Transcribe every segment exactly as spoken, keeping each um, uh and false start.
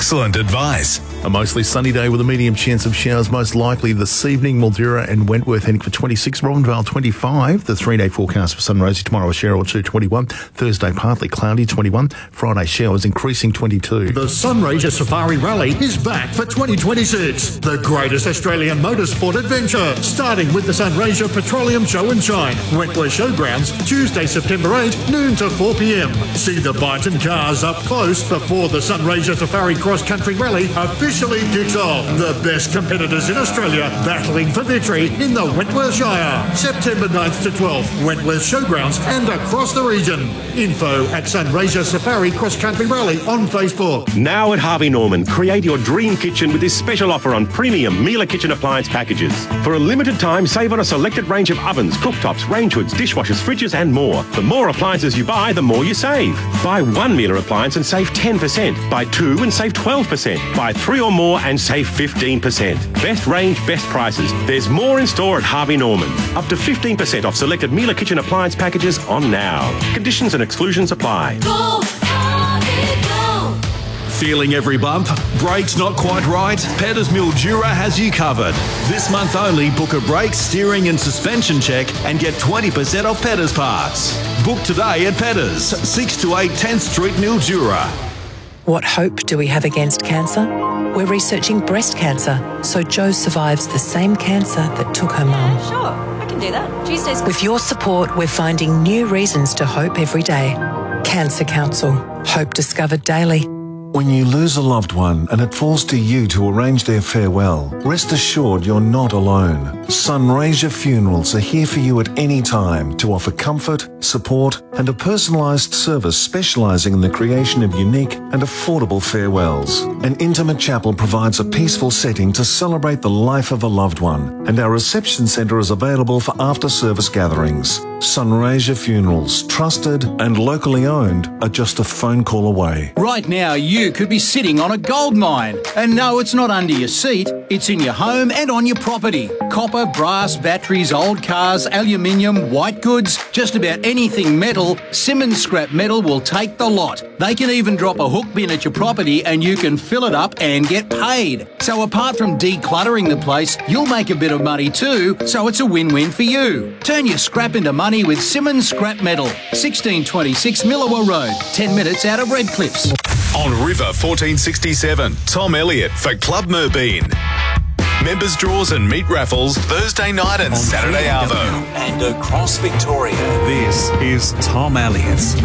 excellent advice. A mostly sunny day with a medium chance of showers most likely this evening. Mildura and Wentworth heading for twenty-six, Robinvale twenty-five. The three-day forecast for sun rosy tomorrow, a shower or two, twenty-one. Thursday partly cloudy, twenty-one. Friday showers increasing, twenty-two. The Sunraysia Safari Rally is back for twenty twenty-six. The greatest Australian motorsport adventure, starting with the Sunraysia Petroleum Show and Shine, Wentworth Showgrounds, Tuesday, September eighth, noon to four p.m. See the Byton cars up close before the Sunraysia Safari Cross Country Rally officially kicks off. The best competitors in Australia battling for victory in the Wentworth Shire. September ninth to twelfth, Wentworth Showgrounds and across the region. Info at Sunraysia Safari Cross Country Rally on Facebook. Now at Harvey Norman, create your dream kitchen with this special offer on premium Miele kitchen appliance packages. For a limited time, save on a selected range of ovens, cooktops, range hoods, dishwashers, fridges and more. The more appliances you buy, the more you save. Buy one Miele appliance and save ten percent. Buy two and save twelve percent. Buy three or more and save fifteen percent. Best range, best prices. There's more in store at Harvey Norman. Up to fifteen percent off selected Miele kitchen appliance packages on now. Conditions and exclusions apply. Go, Harvey, go. Feeling every bump? Brakes not quite right? Petters Mildura has you covered. This month only, book a brake, steering and suspension check and get twenty percent off Petters parts. Book today at Petters, six to eight tenth Street, Mildura. What hope do we have against cancer? We're researching breast cancer, so Jo survives the same cancer that took her mum. Sure, I can do that. Tuesdays. With your support, we're finding new reasons to hope every day. Cancer Council. Hope discovered daily. When you lose a loved one and it falls to you to arrange their farewell, rest assured you're not alone. Sunraysia Funerals are here for you at any time to offer comfort, support and a personalised service specialising in the creation of unique and affordable farewells. An intimate chapel provides a peaceful setting to celebrate the life of a loved one, and our reception centre is available for after-service gatherings. Sunraysia Funerals, trusted and locally owned, are just a phone call away. Right now, you could be sitting on a gold mine. And no, it's not under your seat, it's in your home and on your property. Copper, brass, batteries, old cars, aluminium, white goods, just about anything metal, Simmons Scrap Metal will take the lot. They can even drop a hook bin at your property and you can fill it up and get paid. So apart from decluttering the place, you'll make a bit of money too, so it's a win-win for you. Turn your scrap into money with Simmons Scrap Metal, sixteen twenty-six Millawa Road, ten minutes out of Redcliffs. On River fourteen sixty-seven, Tom Elliott for Club Merbein. Members draws and meat raffles Thursday night and Saturday arvo. And across Victoria, this is Tom Elliott's.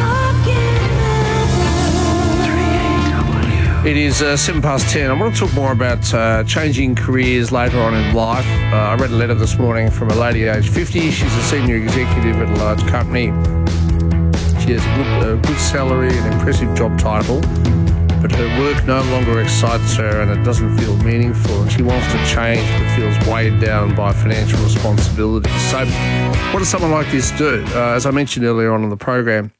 It is uh, seven past ten. I want to talk more about uh, changing careers later on in life. Uh, I read a letter this morning from a lady aged fifty. She's a senior executive at a large company. She has a good, uh, good salary and impressive job title, but her work no longer excites her and it doesn't feel meaningful. And she wants to change but feels weighed down by financial responsibilities. So what does someone like this do? Uh, as I mentioned earlier on in the program,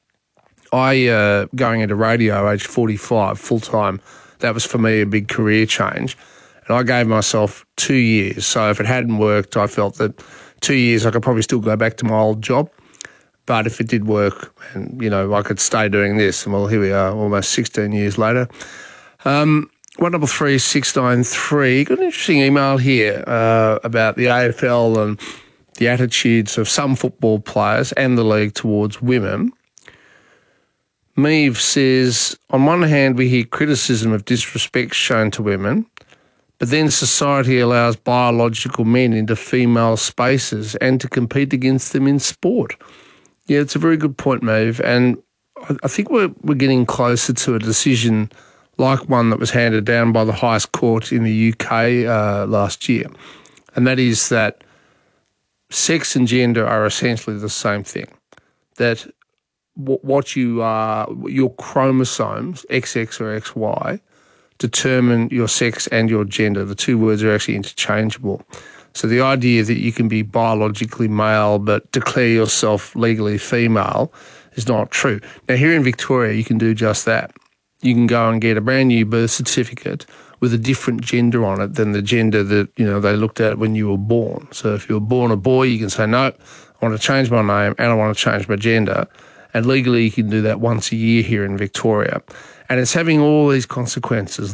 I, uh, going into radio aged forty-five, full-time, that was for me a big career change. And I gave myself two years. So if it hadn't worked, I felt that two years I could probably still go back to my old job. But if it did work and, you know, I could stay doing this, and well, here we are almost sixteen years later. Um, one double three six nine three, got an interesting email here uh, about the A F L and the attitudes of some football players and the league towards women. Meave says, on one hand, we hear criticism of disrespect shown to women, but then society allows biological men into female spaces and to compete against them in sport. Yeah, it's a very good point, Meave, and I think we're we're getting closer to a decision like one that was handed down by the highest court in the U K uh, last year, and that is that sex and gender are essentially the same thing, that what you are, your chromosomes, X X or X Y, determine your sex and your gender. The two words are actually interchangeable. So the idea that you can be biologically male but declare yourself legally female is not true. Now, here in Victoria, you can do just that. You can go and get a brand new birth certificate with a different gender on it than the gender that, you know, they looked at when you were born. So if you were born a boy, you can say, no, I want to change my name and I want to change my gender. And legally, you can do that once a year here in Victoria. And it's having all these consequences.